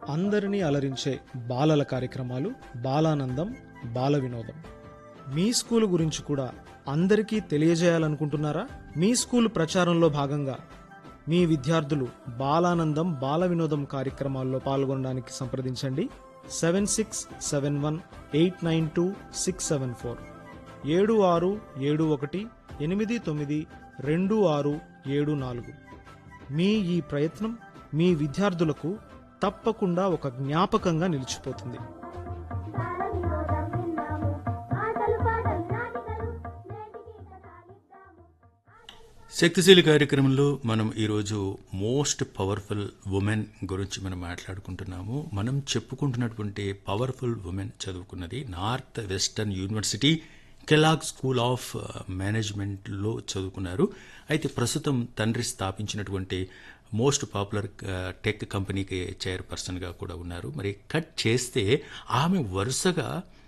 అందరినీ అలరించే బాలల కార్యక్రమాలు బాలానందం బాల వినోదం. మీ స్కూలు గురించి కూడా అందరికీ తెలియజేయాలనుకుంటున్నారా? మీ స్కూలు ప్రచారంలో భాగంగా మీ విద్యార్థులు బాలానందం బాల వినోదం కార్యక్రమాల్లో పాల్గొనడానికి సంప్రదించండి. 7671892674 7671892674. మీ ఈ ప్రయత్నం మీ విద్యార్థులకు తప్పకుండా ఒక జ్ఞాపకంగా నిలిచిపోతుంది. శక్తిశీలి కార్యక్రమంలో మనం ఈరోజు మోస్ట్ పవర్ఫుల్ ఉమెన్ గురించి మనం మాట్లాడుకుంటున్నాము. మనం చెప్పుకుంటున్నటువంటి పవర్ఫుల్ ఉమెన్ చదువుకున్నది north western university Kellogg school of మేనేజ్మెంట్లో చదువుకున్నారు. అయితే ప్రస్తుతం తండ్రి స్థాపించినటువంటి మోస్ట్ పాపులర్ టెక్ కంపెనీకి చైర్పర్సన్గా కూడా ఉన్నారు. మరి కట్ చేస్తే ఆమె వరుసగా